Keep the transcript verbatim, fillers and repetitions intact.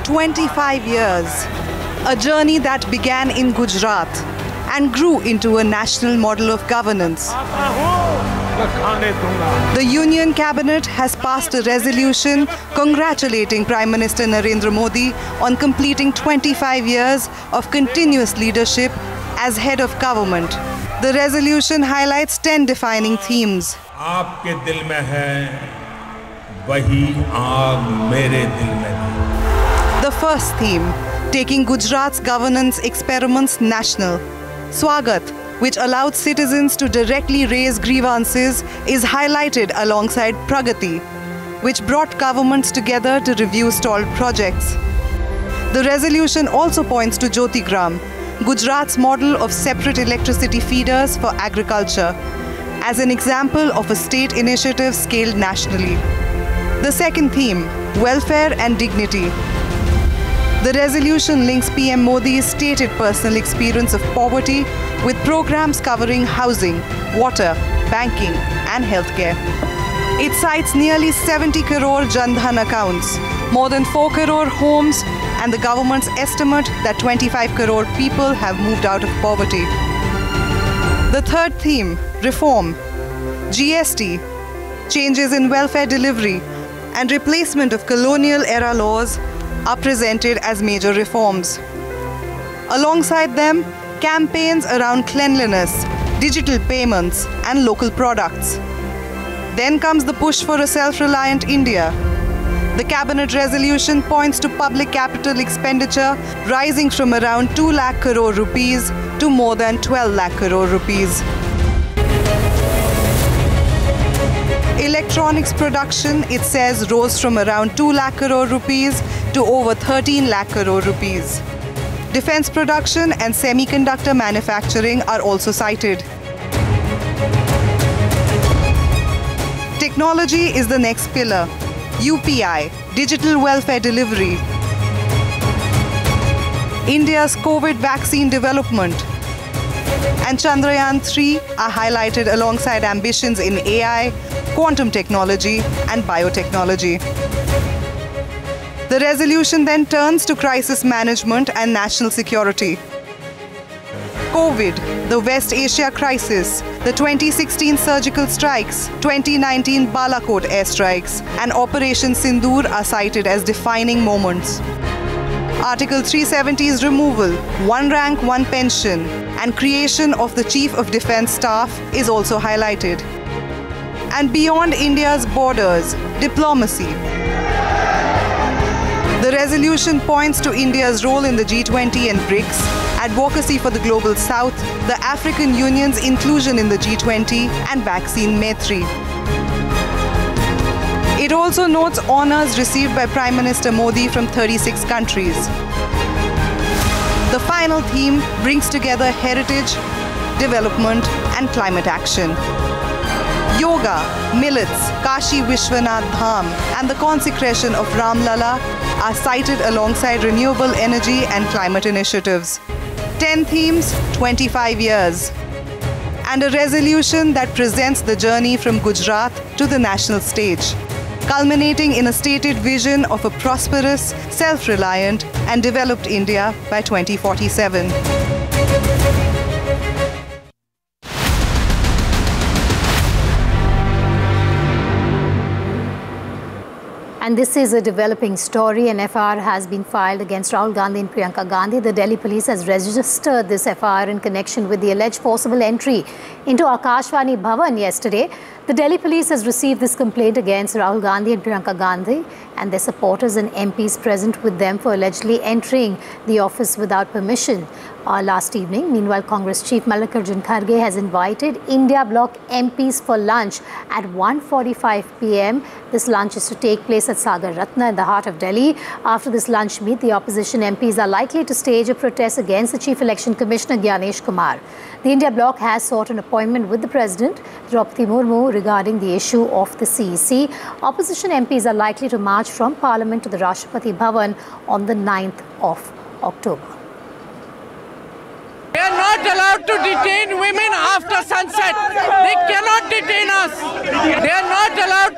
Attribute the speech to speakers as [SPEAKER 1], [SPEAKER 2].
[SPEAKER 1] twenty-five years, a journey that began in Gujarat and grew into a national model of governance. The Union Cabinet has passed a resolution congratulating Prime Minister Narendra Modi on completing twenty-five years of continuous leadership as head of government. The resolution highlights ten defining themes.
[SPEAKER 2] आपके दिल में है, वही आग मेरे दिल में है.
[SPEAKER 1] The first theme, taking Gujarat's governance experiments national. Swagat, which allowed citizens to directly raise grievances, is highlighted alongside Pragati, which brought governments together to review stalled projects. The resolution also points to Jyotigram, Gujarat's model of separate electricity feeders for agriculture, as an example of a state initiative scaled nationally. The second theme, welfare and dignity. The resolution links P M Modi's stated personal experience of poverty with programs covering housing, water, banking and healthcare. It cites nearly seventy crore Jan Dhan accounts, more than four crore homes, and the government's estimate that twenty-five crore people have moved out of poverty. The third theme, reform. G S T, changes in welfare delivery and replacement of colonial era laws are presented as major reforms. Alongside them, campaigns around cleanliness, digital payments and local products. Then comes the push for a self-reliant India. The cabinet resolution points to public capital expenditure rising from around two lakh crore rupees to more than twelve lakh crore rupees. Electronics production, it says, rose from around two lakh crore rupees to over thirteen lakh crore rupees. Defense production and semiconductor manufacturing are also cited. Technology is the next pillar. U P I, digital welfare delivery. India's COVID vaccine development. And Chandrayaan three are highlighted alongside ambitions in A I, quantum technology and biotechnology. The resolution then turns to crisis management and national security. COVID, the West Asia crisis, the twenty sixteen surgical strikes, twenty nineteen Balakot airstrikes, and Operation Sindoor are cited as defining moments. Article three seventy's removal, one rank, one pension, and creation of the Chief of Defence Staff is also highlighted. And beyond India's borders, diplomacy. The resolution points to India's role in the G twenty and BRICS, advocacy for the Global South, the African Union's inclusion in the G twenty, and vaccine Maitri. It also notes honours received by Prime Minister Modi from thirty-six countries. The final theme brings together heritage, development, and climate action. Yoga, millets, Kashi Vishwanath Dham, and the consecration of Ram Lala are cited alongside renewable energy and climate initiatives. ten themes, twenty-five years. And a resolution that presents the journey from Gujarat to the national stage, culminating in a stated vision of a prosperous, self-reliant, and developed India by twenty forty-seven.
[SPEAKER 3] And this is a developing story. An F I R has been filed against Rahul Gandhi and Priyanka Gandhi. The Delhi police has registered this F I R in connection with the alleged forcible entry into Akashvani Bhavan yesterday. The Delhi police has received this complaint against Rahul Gandhi and Priyanka Gandhi and their supporters and M Ps present with them for allegedly entering the office without permission uh, last evening. Meanwhile, Congress Chief Mallikarjun Kharge has invited India Bloc M Ps for lunch at one forty-five p m This lunch is to take place at Sagar Ratna in the heart of Delhi. After this lunch meet, the opposition M Ps are likely to stage a protest against the Chief Election Commissioner Gyanesh Kumar. The India Bloc has sought an appointment with the President, Draupadi Murmu, regarding the issue of the C E C. Opposition M Ps are likely to march from Parliament to the Rashtrapati Bhavan on the ninth of October.
[SPEAKER 4] They are not allowed to detain women after sunset. They cannot detain us. They are not allowed